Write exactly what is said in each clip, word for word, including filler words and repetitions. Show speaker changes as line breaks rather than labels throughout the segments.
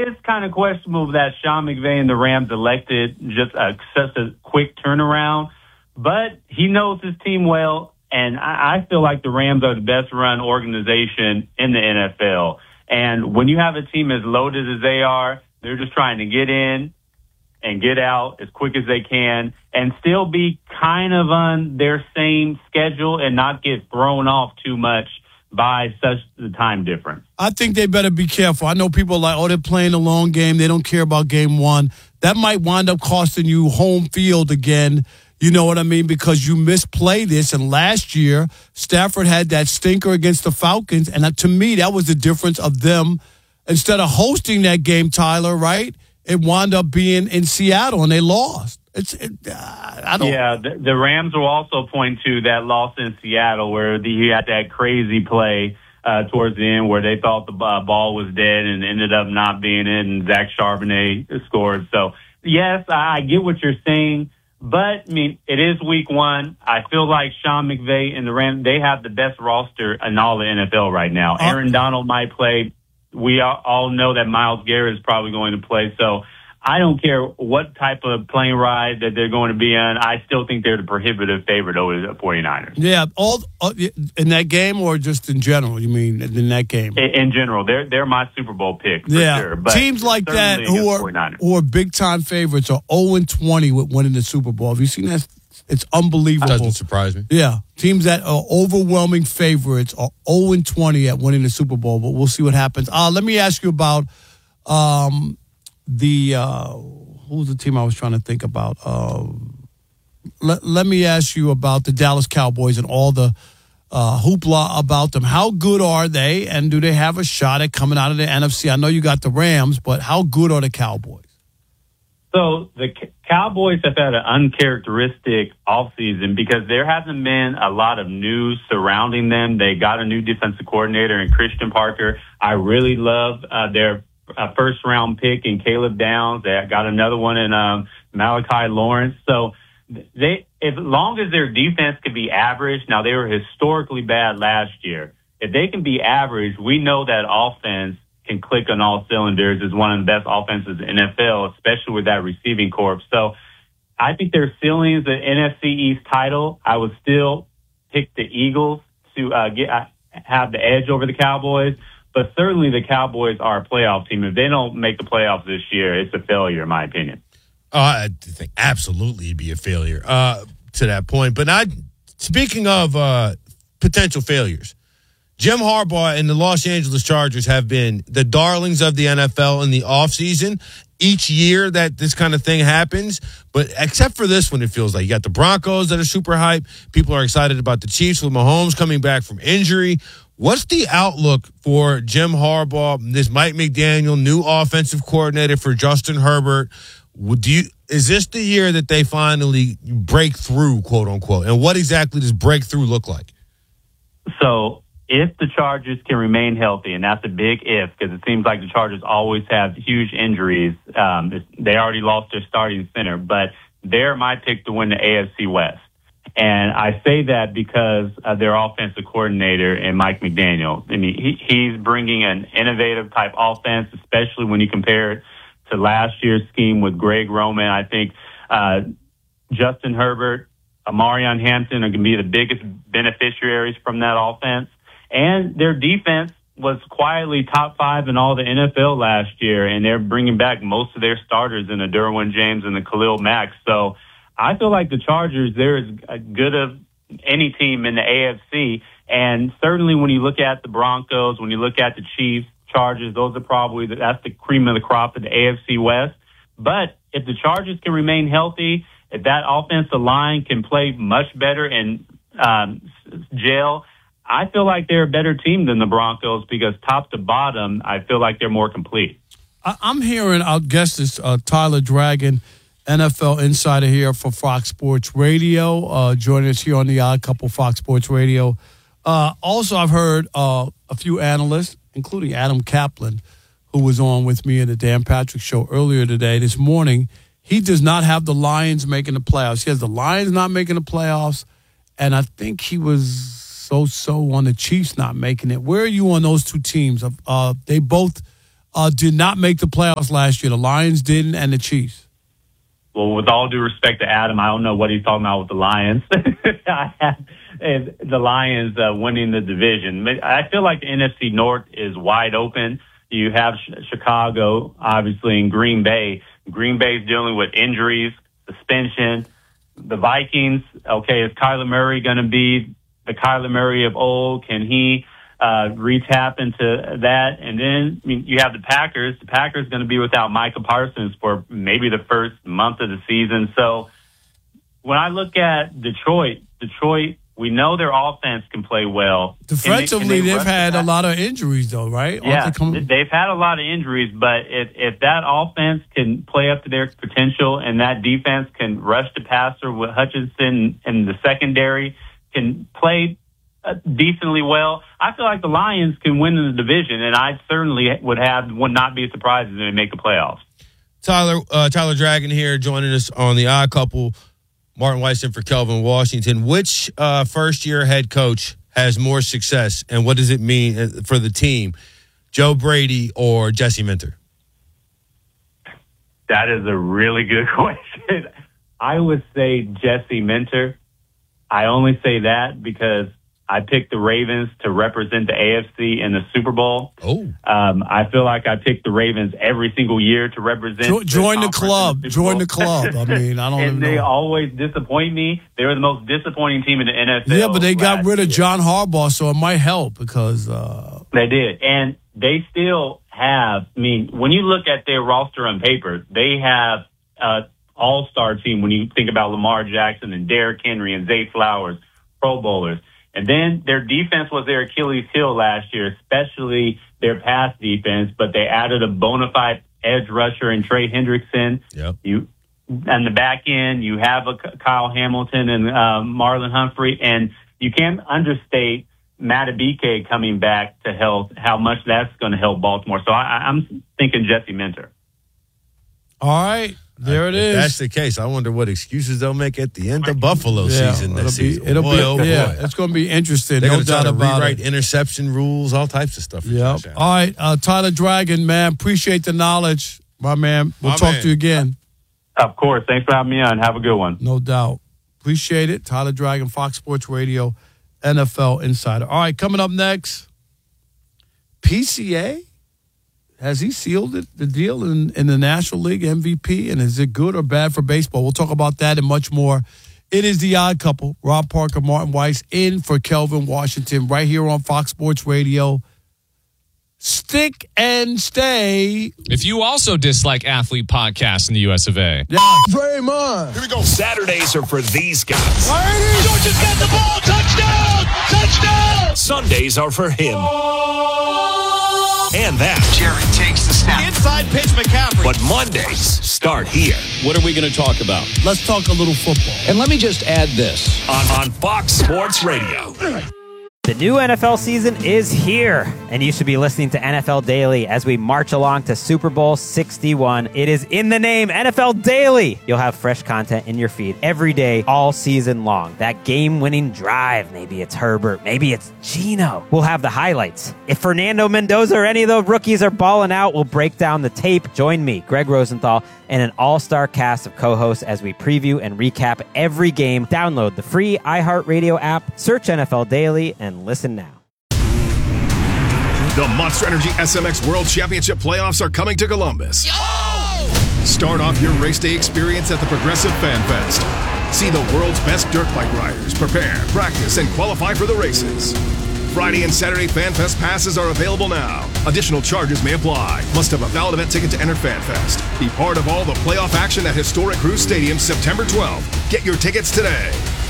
is kind of questionable that Sean McVay and the Rams elected just a, such a quick turnaround, but he knows his team well, and I, I feel like the Rams are the best run organization in the N F L. And when you have a team as loaded as they are, they're just trying to get in and get out as quick as they can and still be kind of on their same schedule and not get thrown off too much by such the time difference.
I think they better be careful. I know people are like, oh, they're playing a long game. They don't care about game one. That might wind up costing you home field again. You know what I mean? Because you misplay this. And last year, Stafford had that stinker against the Falcons. And to me, that was the difference of them. Instead of hosting that game, Tyler, right? It wound up being in Seattle, and they lost. It's it, uh, I don't.
Yeah, the, the Rams will also point to that loss in Seattle where the, you had that crazy play uh, towards the end where they thought the uh, ball was dead and ended up not being it, and Zach Charbonnet scored. So, yes, I get what you're saying, but, I mean, it is week one. I feel like Sean McVay and the Rams, they have the best roster in all the N F L right now. Aaron Donald might play. We all know that Myles Garrett is probably going to play. So I don't care what type of plane ride that they're going to be on. I still think they're the prohibitive favorite over the 49ers.
Yeah, all uh, in that game or just in general? You mean in that game?
In, in general, they're they're my Super Bowl pick for
yeah.
sure. But
teams like that who are 49ers. who are big time favorites are oh and twenty with winning the Super Bowl. Have you seen that? It's unbelievable.
Doesn't surprise me.
Yeah. Teams that are overwhelming favorites are oh and twenty at winning the Super Bowl, but we'll see what happens. Uh, let me ask you about um, the uh, who was the team I was trying to think about? Uh, let, let me ask you about the Dallas Cowboys and all the uh, hoopla about them. How good are they, and do they have a shot at coming out of the N F C? I know you got the Rams, but how good are the Cowboys?
So the Cowboys have had an uncharacteristic offseason because there hasn't been a lot of news surrounding them. They got a new defensive coordinator in Christian Parker. I really love uh, their uh, first-round pick in Caleb Downs. They got another one in um, Malachi Lawrence. So they, as long as their defense could be average, now they were historically bad last year. If they can be average, we know that offense can click on all cylinders, is one of the best offenses in the N F L, especially with that receiving corps. So I think their ceiling is the N F C East title. I would still pick the Eagles to uh, get uh, have the edge over the Cowboys, but certainly the Cowboys are a playoff team. If they don't make the playoffs this year, it's a failure, in my opinion.
Uh, I think absolutely it'd be a failure uh, to that point. But I, speaking of uh, potential failures, Jim Harbaugh and the Los Angeles Chargers have been the darlings of the N F L in the offseason. Each year that this kind of thing happens, but except for this one, it feels like you got the Broncos that are super hype. People are excited about the Chiefs with Mahomes coming back from injury. What's the outlook for Jim Harbaugh, this Mike McDaniel, new offensive coordinator for Justin Herbert? Do you, is this the year that they finally break through, quote unquote? And what exactly does breakthrough look like?
So, if the Chargers can remain healthy, and that's a big if, because it seems like the Chargers always have huge injuries. Um, they already lost their starting center, but they're my pick to win the A F C West. And I say that because of their offensive coordinator and Mike McDaniel. I mean, he, he's bringing an innovative type offense, especially when you compare it to last year's scheme with Greg Roman. I think uh, Justin Herbert, Amarion Hampton are going to be the biggest beneficiaries from that offense. And their defense was quietly top five in all the N F L last year, and they're bringing back most of their starters in the Derwin James and the Khalil Mack. So I feel like the Chargers, they're as good as any team in the A F C. And certainly when you look at the Broncos, when you look at the Chiefs, Chargers, those are probably, the, that's the cream of the crop of the A F C West. But if the Chargers can remain healthy, if that offensive line can play much better and um, gel, I feel like they're a better team than the Broncos because top to bottom, I feel like they're more complete.
I'm hearing, I'll guess this, uh, Tyler Dragon, N F L insider here for Fox Sports Radio, uh, joining us here on the Odd Couple Fox Sports Radio. Uh, also, I've heard uh, a few analysts, including Adam Kaplan, who was on with me in the Dan Patrick Show earlier today, this morning. He does not have the Lions making the playoffs. He has the Lions not making the playoffs, and I think he was so-so on the Chiefs not making it. Where are you on those two teams? Uh, they both uh, did not make the playoffs last year. The Lions didn't, and the Chiefs.
Well, with all due respect to Adam, I don't know what he's talking about with the Lions. I have the Lions uh, winning the division. I feel like the N F C North is wide open. You have Chicago, obviously, and Green Bay. Green Bay's dealing with injuries, suspension. The Vikings, okay, is Kyler Murray going to be the Kyler Murray of old? Can he uh, re-tap into that? And then I mean, you have the Packers. The Packers going to be without Micah Parsons for maybe the first month of the season. So when I look at Detroit, Detroit, we know their offense can play well.
Defensively,
can they, can they
they've had a lot of injuries, though, right?
Yeah,
they coming-
they've had a lot of injuries, but if, if that offense can play up to their potential and that defense can rush the passer with Hutchinson and the secondary can play uh, decently well, I feel like the Lions can win in the division, and I certainly would have would not be surprised if they make the playoffs.
Tyler, uh, Tyler Dragon here joining us on the Odd Couple. Martin Weiss in for Kelvin Washington. Which uh, first-year head coach has more success, and what does it mean for the team, Joe Brady or Jesse Minter?
That is a really good question. I would say Jesse Minter. I only say that because I picked the Ravens to represent the A F C in the Super Bowl.
Oh,
um, I feel like I picked the Ravens every single year to represent.
Jo- join the,
the
club.
The
join the club. I mean, I don't
and
even
they
know.
always disappoint me. They were the most disappointing team in the N F L.
Yeah, but they got rid of
year.
John Harbaugh, so it might help because uh,
they did, and they still have. I mean, when you look at their roster on paper, they have an all-star team. When you think about Lamar Jackson and Derrick Henry and Zay Flowers, Pro Bowlers. And then their defense was their Achilles heel last year, especially their pass defense, but they added a bona fide edge rusher in Trey Hendrickson.
Yep.
You, on the back end, you have a Kyle Hamilton and uh, Marlon Humphrey, and you can't understate Matabike coming back to health, how much that's going to help Baltimore. So I, I'm thinking Jesse Minter.
All right. There it
if
is.
That's the case. I wonder what excuses they'll make at the end of Buffalo
yeah,
season
it'll
this
be,
season.
It'll
boy,
be,
oh boy.
yeah, it's going to be interesting.
They're
no
going to try
doubt
to
about
rewrite
it.
interception rules, all types of stuff. For
Yep.
Josh Allen.
All right, uh, Tyler Dragon, man, appreciate the knowledge, my man. We'll
My
talk
man.
to you again.
Of course. Thanks for having me on. Have a good one.
No doubt. Appreciate it. Tyler Dragon, Fox Sports Radio, N F L Insider. All right, coming up next, P C A. Has he sealed it, the deal in, in the National League M V P? And is it good or bad for baseball? We'll talk about that and much more. It is the Odd Couple. Rob Parker, Martin Weiss, in for Kelvin Washington, right here on Fox Sports Radio. Stick and stay.
If you also dislike athlete podcasts in the U S of A.
Yeah.
Draymond.
Here we go. Saturdays are for these guys.
Georgia's got the ball. Touchdown. Touchdown.
Sundays are for him. And that.
Jerry takes the snap.
Inside pitch McCaffrey. But Mondays start here.
What are we going to talk about?
Let's talk a little football.
And let me just add this.
On, on Fox Sports Radio.
The new N F L season is here, and you should be listening to N F L Daily as we march along to Super Bowl sixty-one. It is in the name, N F L Daily. You'll have fresh content in your feed every day, all season long. That game-winning drive, maybe it's Herbert, maybe it's Geno. We'll have the highlights. If Fernando Mendoza or any of the rookies are balling out, we'll break down the tape. Join me, Greg Rosenthal, and an all-star cast of co-hosts as we preview and recap every game. Download the free iHeartRadio app, search N F L Daily, and listen now.
The Monster Energy S M X World Championship playoffs are coming to Columbus. Start off your race day experience at the Progressive Fan Fest. See the world's best dirt bike riders prepare, practice, and qualify for the races. Friday and Saturday Fan Fest passes are available now. Additional charges may apply. Must have a valid event ticket to enter Fan Fest. Be part of all the playoff action at historic Cruz Stadium September twelfth. Get your tickets today.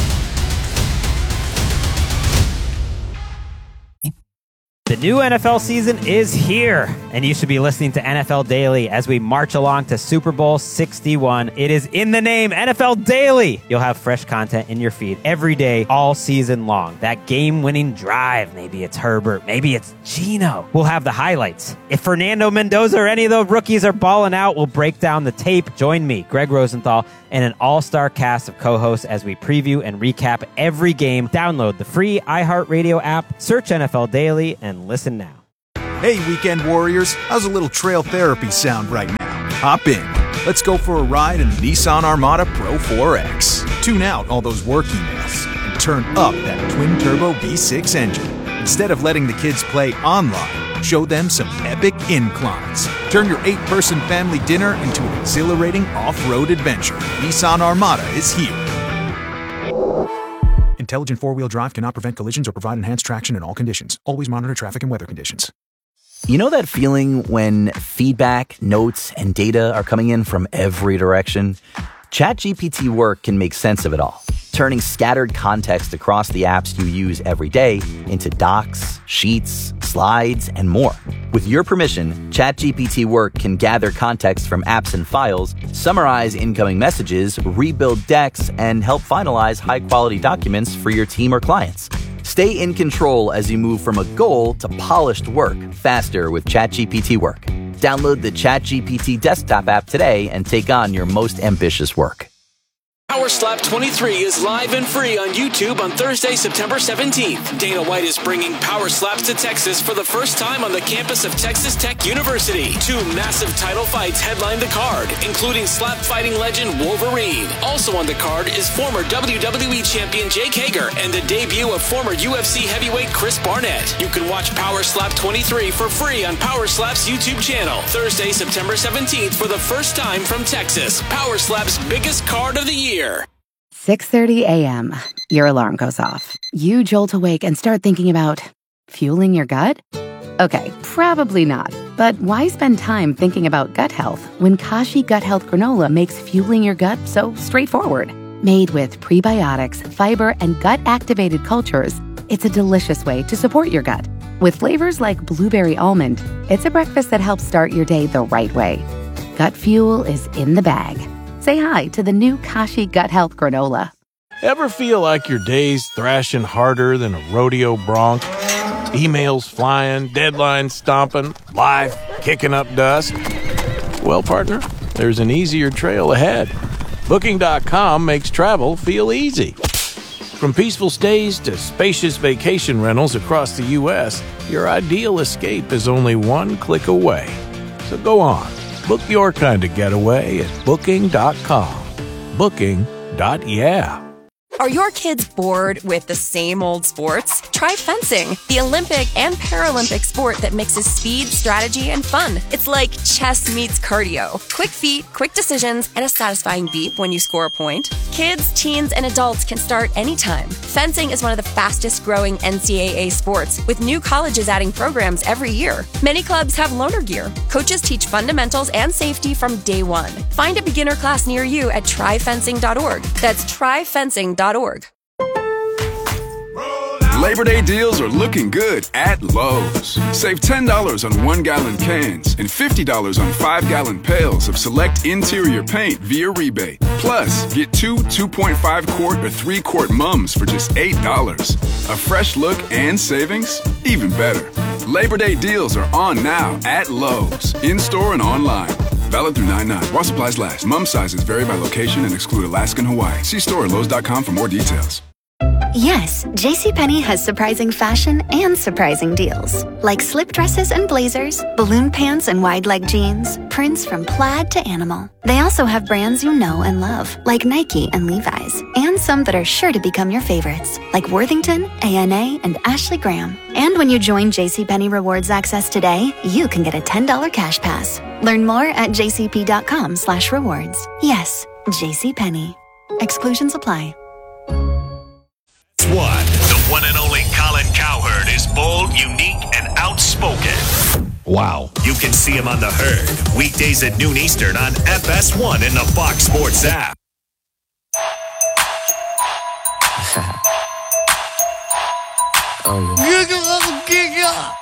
The new N F L season is here, and you should be listening to N F L Daily as we march along to Super Bowl sixty-one. It is in the name, N F L Daily. You'll have fresh content in your feed every day, all season long. That game-winning drive, maybe it's Herbert, maybe it's Geno. We'll have the highlights. If Fernando Mendoza or any of the rookies are balling out, we'll break down the tape. Join me, Greg Rosenthal, and an all-star cast of co-hosts as we preview and recap every game. Download the free iHeartRadio app, search N F L Daily, and listen now.
Hey, weekend warriors, how's a little trail therapy sound right now? Hop in. Let's go for a ride in the Nissan Armada Pro four X. Tune out all those work emails and turn up that twin-turbo V six engine. Instead of letting the kids play online, show them some epic inclines. Turn your eight-person family dinner into an exhilarating off-road adventure. Nissan Armada is here. Intelligent four-wheel drive cannot prevent collisions or provide enhanced traction in all conditions. Always monitor traffic and weather conditions.
You know that feeling when feedback, notes, and data are coming in from every direction? ChatGPT Work can make sense of it all, turning scattered context across the apps you use every day into docs, sheets, slides, and more. With your permission, ChatGPT Work can gather context from apps and files, summarize incoming messages, rebuild decks, and help finalize high-quality documents for your team or clients. Stay in control as you move from a goal to polished work faster with ChatGPT Work. Download the ChatGPT desktop app today and take on your most ambitious work.
Power Slap twenty-three is live and free on YouTube on Thursday, September seventeenth. Dana White is bringing Power Slaps to Texas for the first time on the campus of Texas Tech University. Two massive title fights headline the card, including slap fighting legend Wolverine. Also on the card is former W W E champion Jake Hager and the debut of former U F C heavyweight Chris Barnett. You can watch Power Slap twenty-three for free on Power Slap's YouTube channel. Thursday, September seventeenth for the first time from Texas. Power Slap's biggest card of the year.
six thirty a.m. Your alarm goes off. You jolt awake and start thinking about fueling your gut? Okay, probably not. But why spend time thinking about gut health when Kashi Gut Health Granola makes fueling your gut so straightforward? Made with prebiotics, fiber, and gut-activated cultures, it's a delicious way to support your gut. With flavors like blueberry almond, it's a breakfast that helps start your day the right way. Gut fuel is in the bag. Say hi to the new Kashi Gut Health Granola.
Ever feel like your day's thrashing harder than a rodeo bronc? Emails flying, deadlines stomping, life kicking up dust? Well, partner, there's an easier trail ahead. Booking dot com makes travel feel easy. From peaceful stays to spacious vacation rentals across the U S, your ideal escape is only one click away. So go on. Book your kind of getaway at Booking dot com. Booking. Yeah.
Are your kids bored with the same old sports? Try fencing, the Olympic and Paralympic sport that mixes speed, strategy, and fun. It's like chess meets cardio. Quick feet, quick decisions, and a satisfying beep when you score a point. Kids, teens, and adults can start anytime. Fencing is one of the fastest growing N C double A sports, with new colleges adding programs every year. Many clubs have loaner gear. Coaches teach fundamentals and safety from day one. Find a beginner class near you at try fencing dot org. That's try fencing dot org.
Labor Day deals are looking good at Lowe's. Save ten dollars on one-gallon cans and fifty dollars on five-gallon pails of select interior paint via rebate. Plus, get two two point five quart or three quart mums for just eight dollars. A fresh look and savings? Even better. Labor Day deals are on now at Lowe's, in-store and online. Valid through nine nine. While supplies last. Mum sizes vary by location and exclude Alaska and Hawaii. See store at Lowe's dot com for more details.
Yes, JCPenney has surprising fashion and surprising deals. Like slip dresses and blazers, balloon pants and wide leg jeans, prints from plaid to animal. They also have brands you know and love, like Nike and Levi's, and some that are sure to become your favorites, like Worthington, A N A, and Ashley Graham. And when you join JCPenney Rewards Access today, you can get a ten dollars cash pass. Learn more at jcp.com slash rewards. Yes, JCPenney. Exclusions apply.
One, the one and only Colin Cowherd is bold, unique, and outspoken.
Wow.
You can see him on The Herd, weekdays at noon Eastern on F S one in the Fox Sports app.
Oh, yeah.